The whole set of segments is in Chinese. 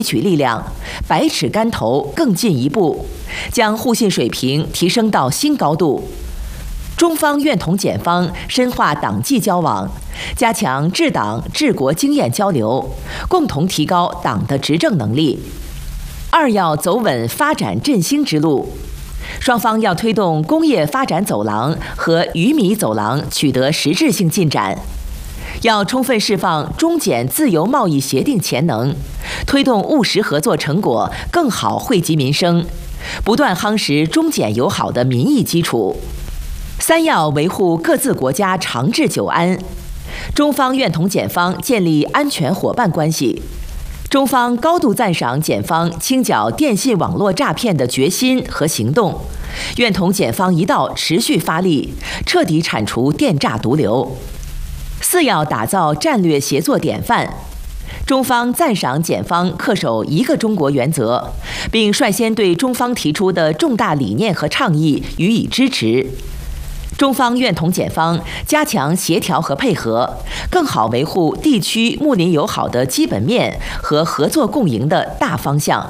取力量，百尺竿头更进一步，将互信水平提升到新高度。中方愿同检方深化党纪交往，加强治党治国经验交流，共同提高党的执政能力。二要走稳发展振兴之路。双方要推动工业发展走廊和鱼米走廊取得实质性进展，要充分释放中检自由贸易协定潜能，推动务实合作成果更好惠及民生，不断夯实中检友好的民意基础。三要维护各自国家长治久安。中方愿同检方建立安全伙伴关系。中方高度赞赏检方清剿电信网络诈骗的决心和行动，愿同检方一道持续发力，彻底铲除电诈毒瘤。四要打造战略协作典范。中方赞赏检方恪守一个中国原则，并率先对中方提出的重大理念和倡议予以支持。中方愿同检方加强协调和配合，更好维护地区睦邻友好的基本面和合作共赢的大方向。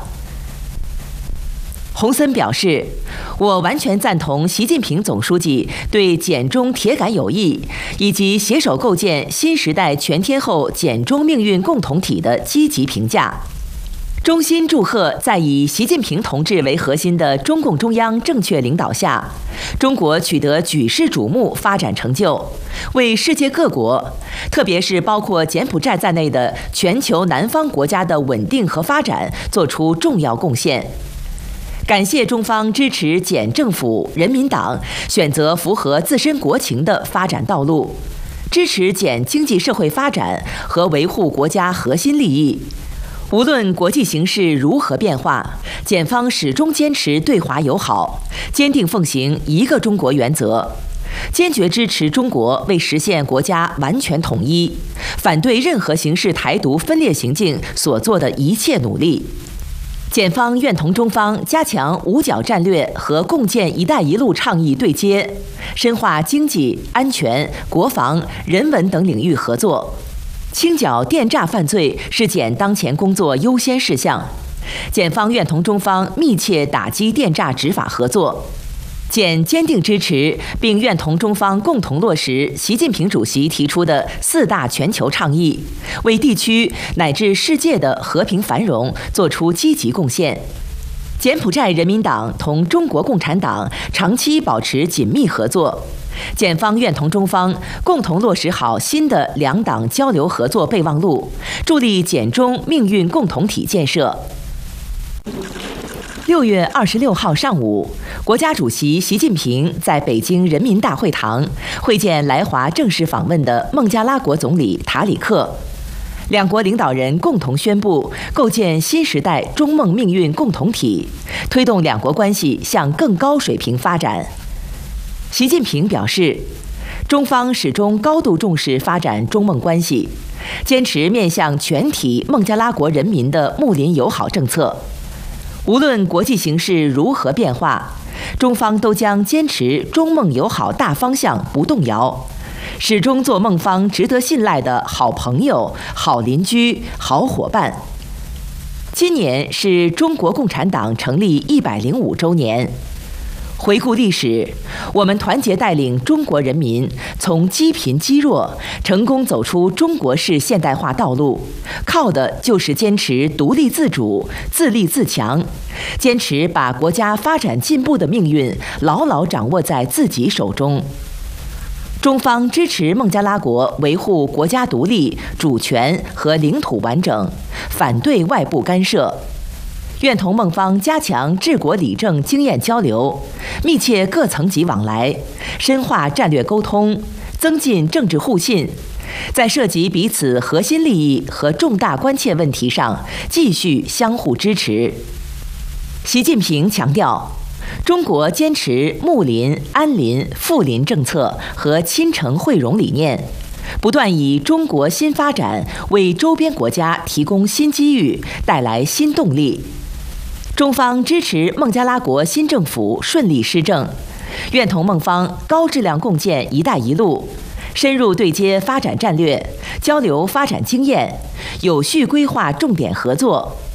洪森表示，我完全赞同习近平总书记对检中铁杆友谊以及携手构建新时代全天候检中命运共同体的积极评价。衷心祝贺在以习近平同志为核心的中共中央正确领导下，中国取得举世瞩目发展成就，为世界各国，特别是包括柬埔寨在内的全球南方国家的稳定和发展做出重要贡献。感谢中方支持柬政府、人民党选择符合自身国情的发展道路，支持柬经济社会发展和维护国家核心利益。无论国际形势如何变化，检方始终坚持对华友好，坚定奉行一个中国原则，坚决支持中国为实现国家完全统一，反对任何形式台独分裂行径所做的一切努力。检方愿同中方加强五角战略和共建“一带一路”倡议对接，深化经济、安全、国防、人文等领域合作。清剿电诈犯罪是检当前工作优先事项，检方愿同中方密切打击电诈执法合作。检坚定支持，并愿同中方共同落实习近平主席提出的4大全球倡议，为地区乃至世界的和平繁荣做出积极贡献。柬埔寨人民党同中国共产党长期保持紧密合作。检方愿同中方共同落实好新的两党交流合作备忘录，助力检中命运共同体建设。6月26号上午，国家主席习近平在北京人民大会堂会见来华正式访问的孟加拉国总理塔里克。两国领导人共同宣布构建新时代中孟命运共同体，推动两国关系向更高水平发展。习近平表示，中方始终高度重视发展中孟关系，坚持面向全体孟加拉国人民的睦邻友好政策。无论国际形势如何变化，中方都将坚持中孟友好大方向不动摇，始终做孟方值得信赖的好朋友、好邻居、好伙伴。今年是中国共产党成立105周年。回顾历史，我们团结带领中国人民从积贫积弱成功走出中国式现代化道路，靠的就是坚持独立自主、自立自强，坚持把国家发展进步的命运牢牢掌握在自己手中。中方支持孟加拉国维护国家独立、主权和领土完整，反对外部干涉。愿同孟方加强治国理政经验交流，密切各层级往来，深化战略沟通，增进政治互信，在涉及彼此核心利益和重大关切问题上继续相互支持。习近平强调，中国坚持睦邻、安邻、富邻政策和亲诚惠容理念，不断以中国新发展为周边国家提供新机遇，带来新动力。中方支持孟加拉国新政府顺利施政，愿同孟方高质量共建“一带一路”，深入对接发展战略，交流发展经验，有序规划重点合作，